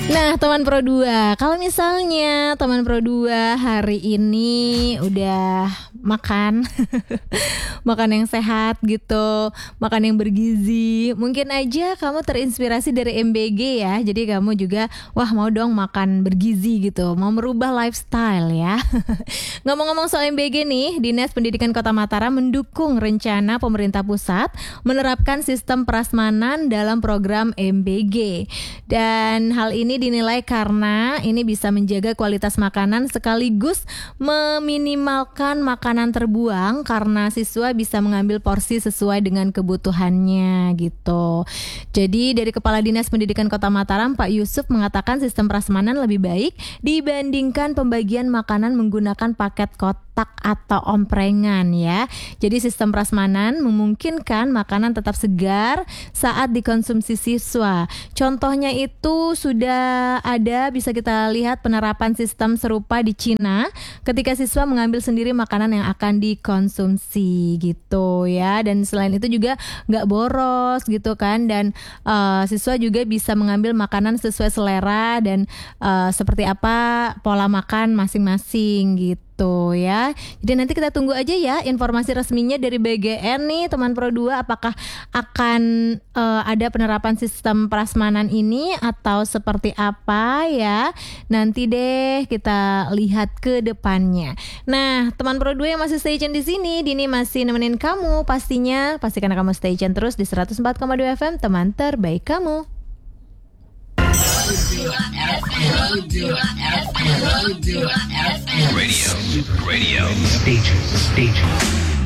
Nah, teman Pro 2, kalau misalnya teman Pro 2 hari ini udah makan makan yang sehat gitu, makan yang bergizi, mungkin aja kamu terinspirasi dari MBG ya. Jadi kamu juga wah mau dong makan bergizi gitu, mau merubah lifestyle ya. Ngomong-ngomong soal MBG nih, Dinas Pendidikan Kota Mataram mendukung rencana pemerintah pusat menerapkan sistem prasmanan dalam program MBG. Dan hal ini dinilai karena ini bisa menjaga kualitas makanan sekaligus meminimalkan makanan terbuang karena siswa bisa mengambil porsi sesuai dengan kebutuhannya gitu. Jadi dari Kepala Dinas Pendidikan Kota Mataram, Pak Yusuf mengatakan sistem prasmanan lebih baik dibandingkan pembagian makanan menggunakan paket kotak atau omprengan ya. Jadi sistem prasmanan memungkinkan makanan tetap segar saat dikonsumsi siswa. Contohnya itu sudah ada, bisa kita lihat penerapan sistem serupa di Cina ketika siswa mengambil sendiri makanan yang akan dikonsumsi gitu ya. Dan selain itu juga nggak boros gitu kan, dan siswa juga bisa mengambil makanan sesuai selera dan seperti apa pola makan masing-masing gitu ya. Jadi nanti kita tunggu aja ya informasi resminya dari BGN nih teman Pro 2, apakah akan ada penerapan sistem prasmanan ini atau seperti apa ya. Nanti deh kita lihat ke depannya. Nah, teman Pro 2 yang masih stay tune di sini, Dini masih nemenin kamu pastinya. Pastikan kamu stay tune terus di 104,2 FM, teman terbaik kamu. Radio, station.